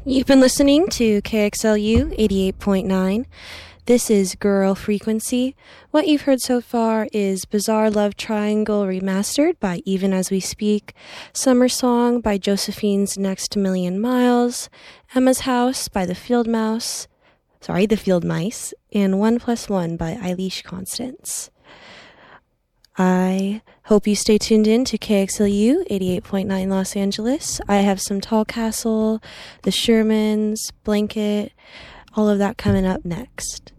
You've been listening to KXLU 88.9. This is Girl Frequency. What you've heard so far is Bizarre Love Triangle Remastered by Even As We Speak, Summer Song by Josephine's Next Million Miles, Emma's House by the Field Mice, and 1+1 by Eilish Constance. I hope you stay tuned in to KXLU 88.9 Los Angeles. I have some Tall Castle, the Shermans, Blanket, all of that coming up next.